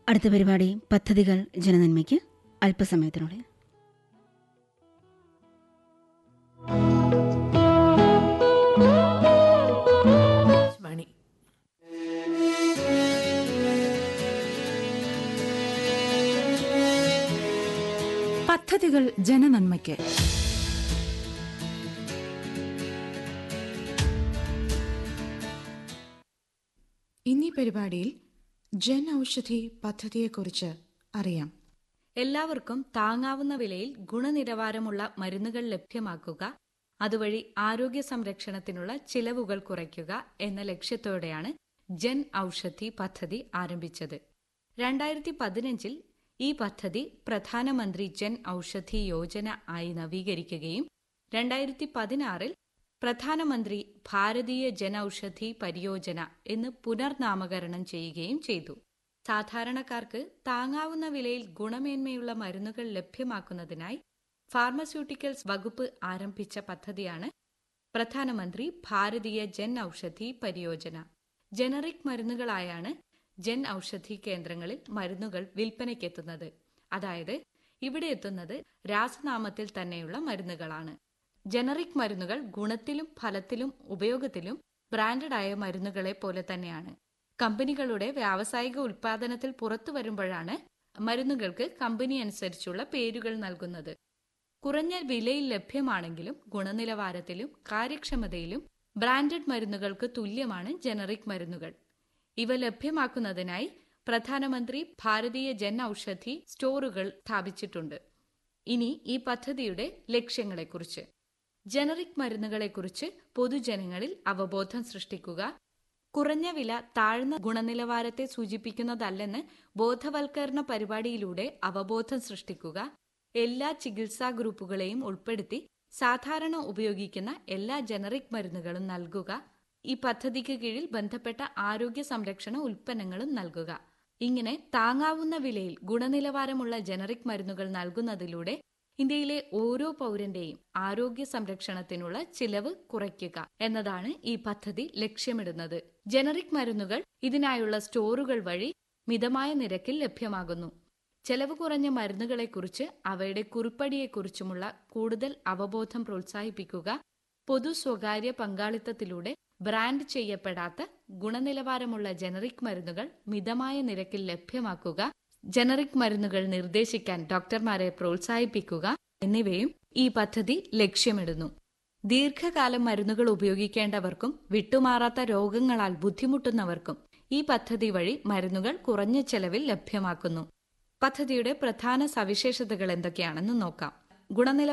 അടുത്ത പരിപാടി പദ്ധതികൾ ജനനന്മയ്ക്ക് അല്പസമയത്തിനുള്ളിൽ. പദ്ധതികൾ ജനനന്മയ്ക്ക്. ഇന്നീ പരിപാടിയിൽ ജൻ ഔഷധി പദ്ധതിയെക്കുറിച്ച് അറിയാം. എല്ലാവർക്കും താങ്ങാവുന്ന വിലയിൽ ഗുണനിലവാരമുള്ള മരുന്നുകൾ ലഭ്യമാക്കുക, അതുവഴി ആരോഗ്യ സംരക്ഷണത്തിനുള്ള ചിലവുകൾ കുറയ്ക്കുക എന്ന ലക്ഷ്യത്തോടെയാണ് ജൻ ഔഷധി പദ്ധതി ആരംഭിച്ചത്. 2015 ഈ പദ്ധതി പ്രധാനമന്ത്രി ജൻ ഔഷധി യോജന ആയി നവീകരിക്കുകയും 2016 പ്രധാനമന്ത്രി ഭാരതീയ ജൻ ഔഷധി പരിയോജന എന്ന് പുനർനാമകരണം ചെയ്യുകയും ചെയ്തു. സാധാരണക്കാർക്ക് താങ്ങാവുന്ന വിലയിൽ ഗുണമേന്മയുള്ള മരുന്നുകൾ ലഭ്യമാക്കുന്നതിനായി ഫാർമസ്യൂട്ടിക്കൽസ് വകുപ്പ് ആരംഭിച്ച പദ്ധതിയാണ് പ്രധാനമന്ത്രി ഭാരതീയ ജൻ ഔഷധി പരിയോജന. ജനറിക് മരുന്നുകളായാണ് ജൻ ഔഷധി കേന്ദ്രങ്ങളിൽ മരുന്നുകൾ വിൽപ്പനയ്ക്കെത്തുന്നത്. അതായത് ഇവിടെ എത്തുന്നത് രാസനാമത്തിൽ തന്നെയുള്ള മരുന്നുകളാണ്. ജനറിക് മരുന്നുകൾ ഗുണത്തിലും ഫലത്തിലും ഉപയോഗത്തിലും ബ്രാൻഡഡായ മരുന്നുകളെ പോലെ തന്നെയാണ്. കമ്പനികളുടെ വ്യാവസായിക ഉൽപ്പാദനത്തിൽ പുറത്തു വരുമ്പോഴാണ് മരുന്നുകൾക്ക് കമ്പനി അനുസരിച്ചുള്ള പേരുകൾ നൽകുന്നത്. കുറഞ്ഞ വിലയിൽ ലഭ്യമാണെങ്കിലും ഗുണനിലവാരത്തിലും കാര്യക്ഷമതയിലും ബ്രാൻഡഡ് മരുന്നുകൾക്ക് തുല്യമാണ് ജനറിക് മരുന്നുകൾ. ഇവ ലഭ്യമാക്കുന്നതിനായി പ്രധാനമന്ത്രി ഭാരതീയ ജൻ ഔഷധി സ്റ്റോറുകൾ സ്ഥാപിച്ചിട്ടുണ്ട്. ഇനി ഈ പദ്ധതിയുടെ ലക്ഷ്യങ്ങളെക്കുറിച്ച്. ജനറിക് മരുന്നുകളെക്കുറിച്ച് പൊതുജനങ്ങളിൽ അവബോധം സൃഷ്ടിക്കുക, കുറഞ്ഞ വില താഴ്ന്ന ഗുണനിലവാരത്തെ സൂചിപ്പിക്കുന്നതല്ലെന്ന് ബോധവൽക്കരണ പരിപാടിയിലൂടെ അവബോധം സൃഷ്ടിക്കുക, എല്ലാ ചികിത്സാ ഗ്രൂപ്പുകളെയും ഉൾപ്പെടുത്തി സാധാരണ ഉപയോഗിക്കുന്ന എല്ലാ ജനറിക് മരുന്നുകളും നൽകുക, ഈ പദ്ധതിക്ക് കീഴിൽ ബന്ധപ്പെട്ട ആരോഗ്യ സംരക്ഷണ ഉൽപ്പന്നങ്ങളും നൽകുക. ഇങ്ങനെ താങ്ങാവുന്ന വിലയിൽ ഗുണനിലവാരമുള്ള ജനറിക് മരുന്നുകൾ നൽകുന്നതിലൂടെ ഇന്ത്യയിലെ ഓരോ പൗരന്റെയും ആരോഗ്യ സംരക്ഷണത്തിനുള്ള ചിലവ് കുറയ്ക്കുക എന്നതാണ് ഈ പദ്ധതി ലക്ഷ്യമിടുന്നത്. ജനറിക് മരുന്നുകൾ ഇതിനായുള്ള സ്റ്റോറുകൾ വഴി മിതമായ നിരക്കിൽ ലഭ്യമാകുന്നു. ചെലവ് കുറഞ്ഞ മരുന്നുകളെക്കുറിച്ച് അവയുടെ കുറിപ്പടിയെക്കുറിച്ചുമുള്ള കൂടുതൽ അവബോധം പ്രോത്സാഹിപ്പിക്കുക, പൊതു സ്വകാര്യ പങ്കാളിത്തത്തിലൂടെ ബ്രാൻഡ് ചെയ്യപ്പെടാത്ത ഗുണനിലവാരമുള്ള ജനറിക് മരുന്നുകൾ മിതമായ നിരക്കിൽ ലഭ്യമാക്കുക, ജനറിക് മരുന്നുകൾ നിർദ്ദേശിക്കാൻ ഡോക്ടർമാരെ പ്രോത്സാഹിപ്പിക്കുക എന്നിവയും ഈ പദ്ധതി ലക്ഷ്യമിടുന്നു. ദീർഘകാലം മരുന്നുകൾ ഉപയോഗിക്കേണ്ടവർക്കും വിട്ടുമാറാത്ത രോഗങ്ങളാൽ ബുദ്ധിമുട്ടുന്നവർക്കും ഈ പദ്ധതി വഴി മരുന്നുകൾ കുറഞ്ഞ ചെലവിൽ ലഭ്യമാക്കുന്നു. പദ്ധതിയുടെ പ്രധാന സവിശേഷതകൾ എന്തൊക്കെയാണെന്ന് നോക്കാം.